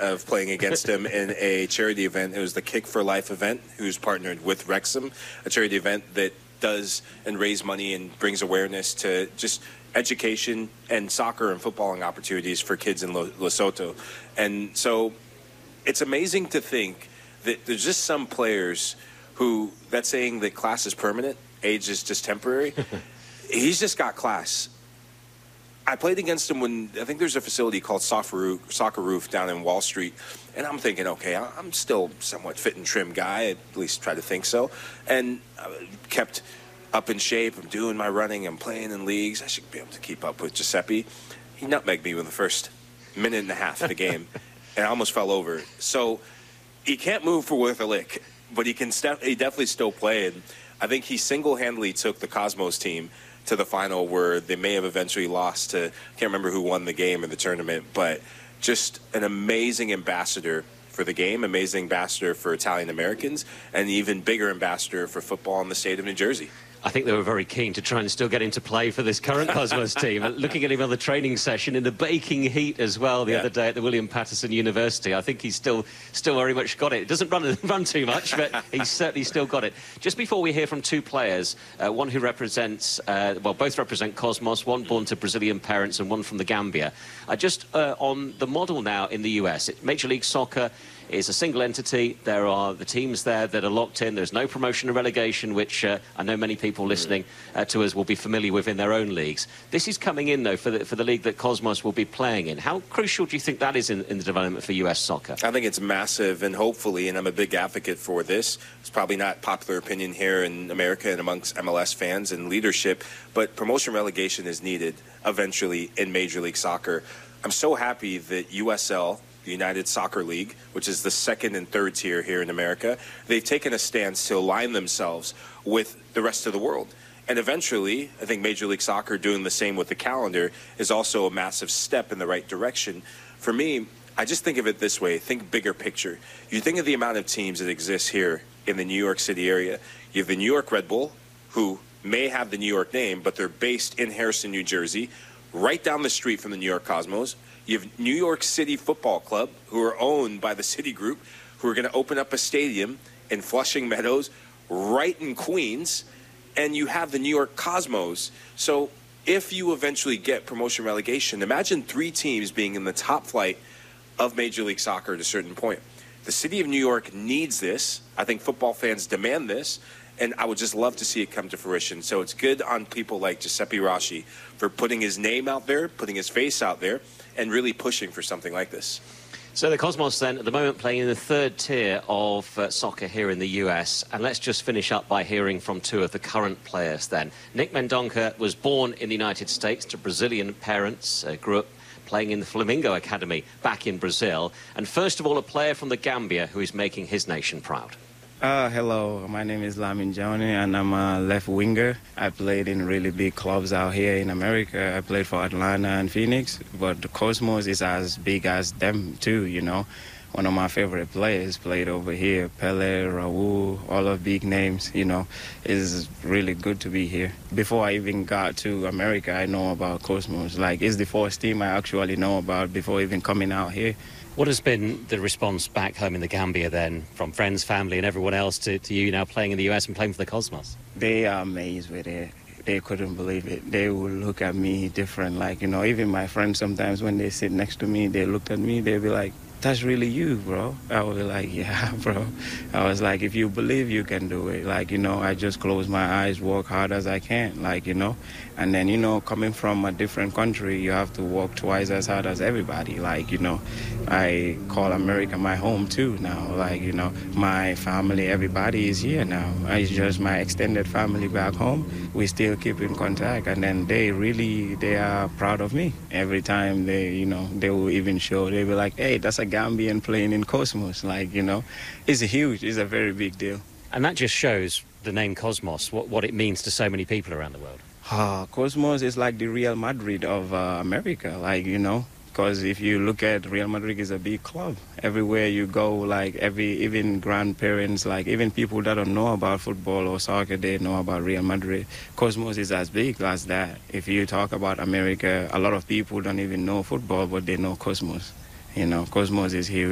of playing against him in a charity event. It was the Kick for Life event, who's partnered with Wrexham, a charity event that does and raise money and brings awareness to just education and soccer and footballing opportunities for kids in Lesotho. And so it's amazing to think that there's just some players who, that saying that class is permanent, age is just temporary, he's just got class. I played against him when, I think there's a facility called Soccer Roof down in Wall Street, and I'm thinking, okay, I'm still somewhat fit and trim guy, at least try to think so, and I kept up in shape. I'm doing my running, I'm playing in leagues, I should be able to keep up with Giuseppe. He nutmegged me in the first minute and a half of the game, and I almost fell over. So he can't move for worth a lick, but he definitely still play, and I think he single-handedly took the Cosmos team to the final, where they may have eventually lost to, I can't remember who won the game in the tournament, but just an amazing ambassador for the game, amazing ambassador for Italian Americans, and even bigger ambassador for football in the state of New Jersey. I think they were very keen to try and still get into play for this current Cosmos team. Looking at him on the training session in the baking heat as well the other day at the William Patterson University, I think he's still very much got it. It doesn't run too much, but he's certainly still got it. Just before we hear from two players, one who represents, well, both represent Cosmos, one born to Brazilian parents and one from the Gambia. Just on the model now in the US, Major League Soccer is a single entity. There are the teams there that are locked in. There's no promotion or relegation, which I know many people listening to us will be familiar with in their own leagues. This is coming in, though, for the league that Cosmos will be playing in. How crucial do you think that is in the development for US soccer? I think it's massive, and hopefully, and I'm a big advocate for this, it's probably not popular opinion here in America and amongst MLS fans and leadership, but promotion relegation is needed eventually in Major League Soccer. I'm so happy that USL, the United Soccer League, which is the second and third tier here in America, they've taken a stance to align themselves with the rest of the world. And eventually, I think Major League Soccer doing the same with the calendar is also a massive step in the right direction. For me, I just think of it this way, think bigger picture. You think of the amount of teams that exist here in the New York City area. You have the New York Red Bull, who may have the New York name, but they're based in Harrison, New Jersey, right down the street from the New York Cosmos. You have New York City Football Club, who are owned by the City Group, who are going to open up a stadium in Flushing Meadows, right in Queens, and you have the New York Cosmos. So if you eventually get promotion relegation, imagine 3 teams being in the top flight of Major League Soccer at a certain point. The city of New York needs this. I think football fans demand this, and I would just love to see it come to fruition. So it's good on people like Giuseppe Rossi for putting his name out there, putting his face out there, and really pushing for something like this. So the Cosmos then at the moment playing in the third tier of soccer here in the US, and let's just finish up by hearing from two of the current players then. Nick Mendonça was born in the United States to Brazilian parents, grew up playing in the Flamengo Academy back in Brazil, and first of all a player from the Gambia who is making his nation proud. Hello, my name is Lamin Johnny and I'm a left winger. I played in really big clubs out here in America. I played for Atlanta and Phoenix, but the Cosmos is as big as them too, you know. One of my favorite players played over here, Pele, Raul, all of big names, you know. It's really good to be here. Before I even got to America, I know about Cosmos. Like, it's the first team I actually know about before even coming out here. What has been the response back home in the Gambia then, from friends, family and everyone else to you now playing in the US and playing for the Cosmos? They are amazed with it. They couldn't believe it. They would look at me different. Like, you know, even my friends sometimes when they sit next to me, they looked at me, they'd be like, that's really you, bro. I would be like, yeah, bro. I was like, if you believe, you can do it. Like, you know, I just close my eyes, work hard as I can, like, you know. And then, you know, coming from a different country, you have to work twice as hard as everybody. Like, you know, I call America my home too now. Like, you know, my family, everybody is here now. It's just my extended family back home. We still keep in contact. And then they are proud of me. Every time they, you know, they will even show, they'll be like, hey, that's a Gambian playing in Cosmos. Like, you know, it's huge. It's a very big deal. And that just shows the name Cosmos, what it means to so many people around the world. Cosmos is like the Real Madrid of America, like, you know, because if you look at Real Madrid is a big club. Everywhere you go, like even grandparents, like even people that don't know about football or soccer, they know about Real Madrid. Cosmos is as big as that. If you talk about America, a lot of people don't even know football, but they know Cosmos. You know, Cosmos is huge.